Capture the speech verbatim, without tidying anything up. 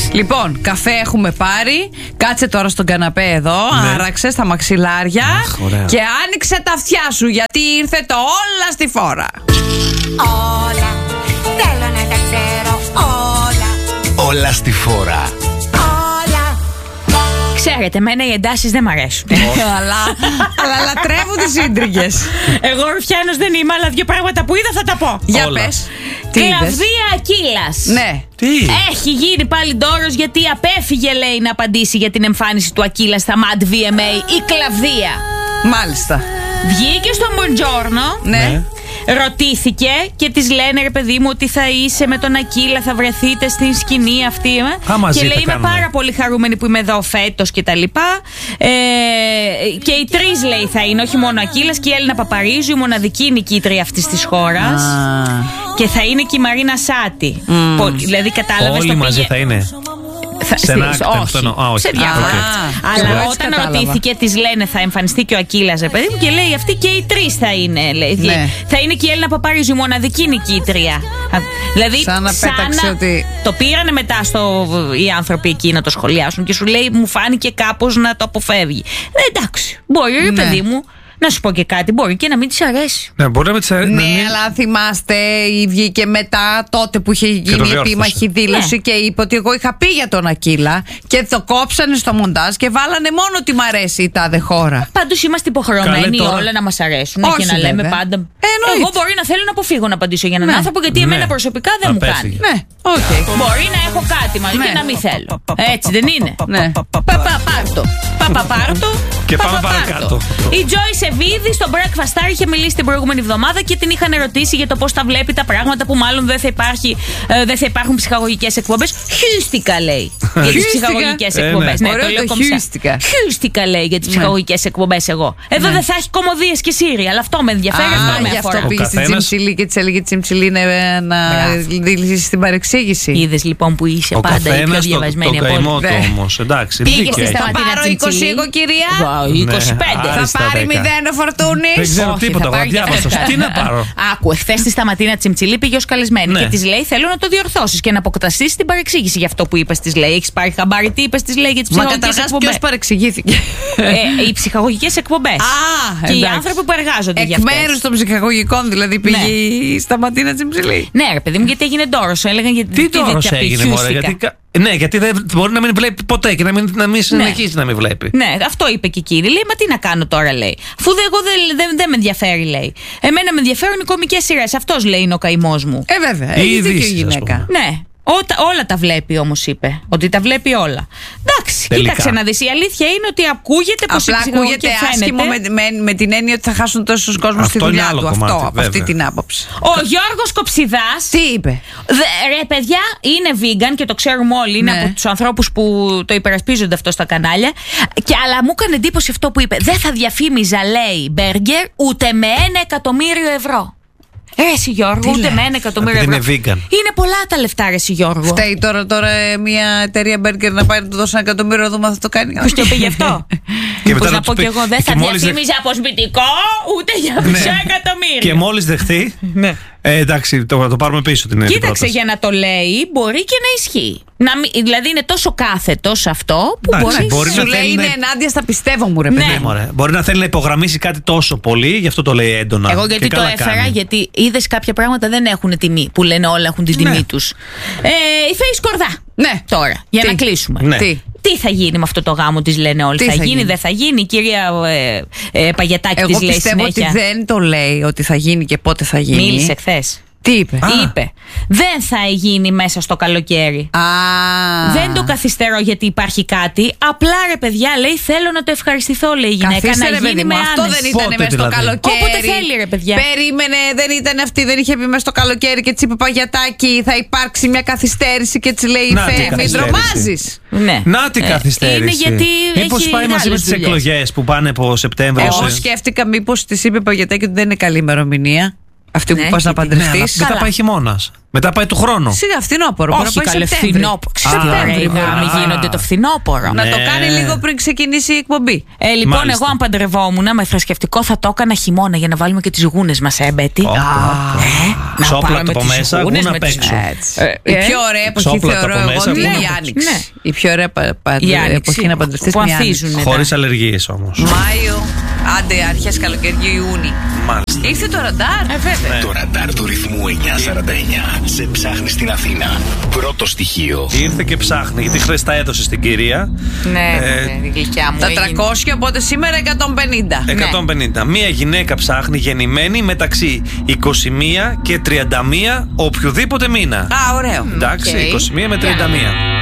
Λοιπόν, καφέ έχουμε πάρει. Κάτσε τώρα στον καναπέ εδώ. Ναι. Άραξε στα μαξιλάρια. Αχ, και άνοιξε τα αυτιά σου, γιατί ήρθε το όλα στη φόρα. Όλα, θέλω να τα ξέρω όλα. Όλα στη φόρα. Ξέρετε, εμένα οι εντάσεις δεν μ' αρέσουν. αλλά, αλλά λατρεύω τις ίντριγες. Εγώ Ρουφιάνος δεν είμαι, αλλά δύο πράγματα που είδα θα τα πω. Για όλα. πες. Κλαβδία Ακύλας. Ναι. Τι? Έχει γίνει πάλι ντόρος γιατί απέφυγε, λέει, να απαντήσει για την εμφάνιση του Ακύλα στα Mad βι εμ έι η Κλαβδία. Μάλιστα. Βγήκε στο Buongiorno. Ναι. Ναι. Ρωτήθηκε και της λένε, ρε παιδί μου, ότι θα είσαι με τον Ακύλα, θα βρεθείτε στην σκηνή αυτή. Α, μαζί και λέει, είμαι κάνουμε. πάρα πολύ χαρούμενη που είμαι εδώ φέτος και τα λοιπά. Ε, και οι τρεις, λέει, θα είναι, όχι μόνο ο Ακύλας και η Έλληνα Παπαρίζου, η μοναδική νικήτρια αυτής της χώρας. Ah. Και θα είναι και η Μαρίνα Σάτι. Mm. Πολύ, δηλαδή, κατάλαβες. Όλοι το μαζί πήγε... θα είναι. Θα, σε ένα στις, acte, όχι, αυτό, α, όχι. σε διάφορα. Α, Αλλά εγώ έτσι όταν κατάλαβα. ρωτήθηκε, της λένε θα εμφανιστεί και ο Ακύλας, ρε παιδί μου, και λέει αυτή και οι τρεις θα είναι. Λέει, Ναι. θα είναι και η Έλληνα Παπαρίζου, η μοναδική νικήτρια. Α, Δηλαδή, Σαν να πέταξε να- ότι- το πήρανε μετά στο, οι άνθρωποι εκεί να το σχολιάσουν και σου λέει, μου φάνηκε κάπως να το αποφεύγει. Ε, εντάξει, μπορεί, ρε Ναι. παιδί μου, να σου πω και κάτι, μπορεί και να μην της αρέσει. Ναι, μπορεί να με τις αρέσει. Ναι, αλλά θυμάστε, η βγήκε μετά τότε που είχε το γίνει η διόρθωσε. επίμαχη δήλωση Ναι. και είπε ότι εγώ είχα πει για τον Ακύλα και το κόψανε στο μοντάζ και βάλανε μόνο ότι μ' αρέσει η τάδε χώρα. Πάντως είμαστε υποχρεωμένοι Καλέ, τώρα. όλα να μας αρέσουν Όχι, και να λέμε βέβαια. πάντα. Εννοείται. Εγώ μπορεί να θέλω να αποφύγω να απαντήσω για έναν Ναι. άνθρωπο, γιατί Ναι. εμένα προσωπικά δεν μου Απέφυγε. κάνει. Ναι, οκ. Μπορεί να έχω κάτι μαζί Ναι. και να μην θέλω. Έτσι δεν είναι. Ναι. Παπαπάρτο. Παπαπάρτο. Και πάμε παπαπάρτο. παρακάτω. Η Τζόι Σεβίδη στο Breakfast Star είχε μιλήσει την προηγούμενη εβδομάδα και την είχαν ερωτήσει για το πώς τα βλέπει τα πράγματα, που μάλλον δεν θα, υπάρχει, ε, δεν θα υπάρχουν ψυχαγωγικές εκπομπές. Χιούστηκα, λέει. Για τις Χιούστηκα. ψυχαγωγικές Ε, ναι. εκπομπές. Ωραίο το λέω το κομψά. χιούστηκα. Χιούστηκα, λέει, για τις Ναι. ψυχαγωγικές εκπομπές εγώ. Εδώ Ναι. δεν θα έχει κομμωδίες και σύρια, αλλά αυτό με ενδιαφέρει, αυτό Α, με γι' αυτό αφορά. πήγε στην καθένας- Τσιμψιλή και της έλεγε Τσιμψιλή ε, να Μπράβο. λύσει την παρεξήγηση. Είδες λοιπόν που είσαι Ο πάντα η πιο καθένας το, διαβασμένη το από καημό όλους. του Ναι. όμως. Εντάξει, Πήγε δίκιο στη έχει. Θα Ματίνα πάρω Τσιμψιλή. είκοσι εγώ, κυρία. Βα, είκοσι πέντε. Ναι, Θα άριστα πάρει δέκα. μηδέν ο Φορτούνης. Δεν ξέρω Όχι, τίποτα, θα πάρει και αδιάβαστος. αυτά. Τι να πάρω. Άκου, εχθές στη Σταματίνα Τσιμψιλή πήγε ως καλεσμένη Ναι. και της λέει: θέλω να το διορθώσεις και να αποκτήσεις την παρεξήγηση για αυτό που είπες, της λέει. Έχεις πάρει χαμπάρι, τι είπες, της λέει, για τις Μα ψυχαγωγικές καταρχάς εκπομπές. ποιος παρεξηγήθηκε. Ε, οι ψυχαγωγικές εκπομπές. Α, και οι εντάξει. άνθρωποι που εργάζονται για Εκ αυτές. μέρους των ψυχαγωγικών δηλαδή πήγε Ναι. η Σταματίνα Τσιμψιλή. Ναι, ρε παιδί μου, γιατί έγινε ντόρος. Έλεγαν γιατί. Τι τώρα δεν έγινε, μωρέ, γιατί, κα- ναι, γιατί δεν, μπορεί να μην βλέπει ποτέ και να μην, να μην συνεχίσει να μην βλέπει. Ναι, αυτό είπε και εκείνη. Λέει, μα τι να κάνω τώρα, λέει. Αφού δε, εγώ δεν δεν δεν με ενδιαφέρει, λέει. Εμένα με ενδιαφέρουν οι κωμικές σειρές. Αυτός, λέει, είναι ο καημός μου. Ε, βέβαια. Οι Έχει δίκιο η ειδήσεις, ας γυναίκα. πούμε. Ναι. Ότα, όλα τα βλέπει όμως, είπε. Ότι τα βλέπει όλα. Εντάξει, Τελικά. κοίταξε να δεις. Η αλήθεια είναι ότι ακούγεται πως Απλά η ψυχαγωγική ακούγεται άσχημο φαίνεται. με, με, με την έννοια ότι θα χάσουν τόσους κόσμους στη Αυτό είναι δουλειά άλλο του. κομμάτι, Αυτό, από αυτή βέβαια. την άποψη. Ο Γιώργος Κοψιδάς. Τι είπε. Δε, ρε παιδιά, είναι vegan και το ξέρουμε όλοι. Είναι Ναι. από τους ανθρώπους που το υπερασπίζονται αυτό στα κανάλια. Και, αλλά μου έκανε εντύπωση αυτό που είπε. Δεν θα διαφήμιζα, λέει, μπέργκερ ούτε με ένα εκατομμύριο ευρώ. Ε, εσύ Γιώργο, Τι ούτε λέει? με ένα εκατομμύριο Επειδή ευρώ. είναι vegan. Είναι πολλά τα λεφτά, ρε εσύ Γιώργο. Φταίει τώρα, τώρα ε, μια εταιρεία μπέργκερ να πάει να του δώσει ένα εκατομμύριο να δούμε αν θα το κάνει. Ποιος το πήγε αυτό. Και Πώς μετά να να πω του κι πει- εγώ, δεν και θα μόλις δε- διαφήμιζα αποσμητικό ούτε για Ναι. μισό εκατομμύριο. Και μόλις δεχτεί. Ναι. Ε, εντάξει, το, το πάρουμε πίσω την την Κοίταξε, πρόταση. για να το λέει, μπορεί και να ισχύει. Να μην, δηλαδή είναι τόσο κάθετος αυτό που Εντάξει, μπορεί. μπορεί Σου να λέει θέλει είναι να- ενάντια στα πιστεύω μου, ρε Ναι. παιδί. Ναι, μωρέ. Μπορεί να θέλει να υπογραμμίσει κάτι τόσο πολύ, γι' αυτό το λέει έντονα. Εγώ Και γιατί το καλά έφερα, κάνει. γιατί είδες κάποια πράγματα δεν έχουν τιμή. Που λένε όλα έχουν την Ναι. τιμή τους. Ε, η Φέη Σκορδά. Ναι. Τώρα, για Τι? να κλείσουμε. Ναι. Τι. Τι θα γίνει με αυτό το γάμο της, λένε όλοι. Τι Θα, θα γίνει, γίνει? δεν θα γίνει. Η κυρία ε, ε, Παγιατάκη Εγώ της λέει πιστεύω συνέχεια. ότι δεν το λέει ότι θα γίνει και πότε θα γίνει. Μίλησε χθες. Τι είπε. Α. Είπε, δεν θα γίνει μέσα στο καλοκαίρι. Α. Δεν το καθυστερώ γιατί υπάρχει κάτι. Απλά, ρε παιδιά, λέει, θέλω να το ευχαριστηθώ, λέει η γυναίκα. Καθίστε, να ρε γίνει παιδί με μου, αυτό άνεση. δεν ήταν Πότε μέσα στο δηλαδή? καλοκαίρι. Όποτε θέλει, ρε παιδιά. Περίμενε, δεν ήταν αυτή, δεν είχε πει μέσα στο καλοκαίρι και τη είπε Παγιατάκη, θα υπάρξει μια καθυστέρηση και τη λέει Να, τι Φε, μην καθυστέρηση. τρομάζει. Ναι. Να την Ε, καθυστέρηση. είναι γιατί Μήπως έχει πάει μαζί με άλλες τις δουλειές. εκλογές που πάνε από Σεπτέμβριο. Εγώ σε- σκέφτηκα μήπω τη είπε Παγιατάκη ότι δεν είναι καλή ημερομηνία. Αυτή που Ναι, πας να και την- Ναι, αλλά παντρευτείς. μετά πάει χειμώνας. Μετά πάει του χρόνου. Σιγά, φθινόπωρο. μπορεί να Όχι πάει καλέ, Σεπτέμβρη. φθινόπωρο. Σεπτέμβρη. Οι γάμοι Α. γίνονται το φθινόπωρο. Να το Ναι. κάνει λίγο πριν ξεκινήσει η εκπομπή. Ε, λοιπόν, Μάλιστα. εγώ αν παντρευόμουν με θρησκευτικό θα το έκανα χειμώνα για να βάλουμε και τις γούνες μας, ε, Μπέτη. Ω, Ε, να Ξόπλα πάρουμε από τις μέσα, γούνες γούνα με απ' τις- έξω. Έτσι. Ε, Η ε, πιο ωραία εποχή ξόπλατα θεωρώ από εγώ μέσα, ότι είναι γούνα η από Άνοιξη. Ναι. Η πιο ωραία πα- πα- Η Άνοιξη, εποχή να παντρευτείς που είναι η Άνοιξη. ανθίζουν. Χωρίς αλλεργίες όμως. Μάιο, άντε αρχές καλοκαιριού, Ιούνι. Μάλιστα. Ήρθε το ραντάρ. Ε, βέβαια. Το ραντάρ του ρυθμού εννιακόσια σαράντα εννιά σε ψάχνει στην Αθήνα. Πρώτο στοιχείο. Ήρθε και ψάχνει, γιατί χθες τα έδωσε στην κυρία. Ναι, Ε, ναι, η γλυκιά μου. Τα έγινε. τριακόσια, οπότε σήμερα εκατόν πενήντα. εκατόν πενήντα. Μία γυναίκα ψάχνει γεννημένη μεταξύ είκοσι μία και τριάντα μία οποιοδήποτε μήνα. Α, ωραίο. Εντάξει, οκ. είκοσι μία με τριάντα μία.